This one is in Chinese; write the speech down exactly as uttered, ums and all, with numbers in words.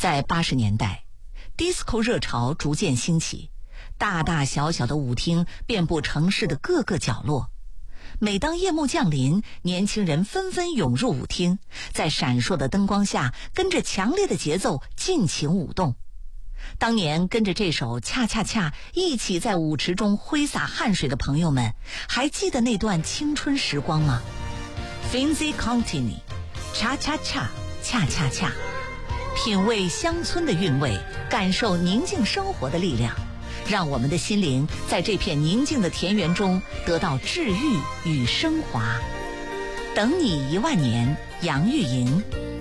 在八十年代，disco 热潮逐渐兴起，大大小小的舞厅遍布城市的各个角落。每当夜幕降临，年轻人纷纷涌入舞厅，在闪烁的灯光下，跟着强烈的节奏尽情舞动。当年跟着这首恰恰恰一起在舞池中挥洒汗水的朋友们，还记得那段青春时光吗？ Finzi Contini， 恰恰恰恰恰恰，品味乡村的韵味，感受宁静生活的力量，让我们的心灵在这片宁静的田园中得到治愈与升华。等你一万年，杨钰莹。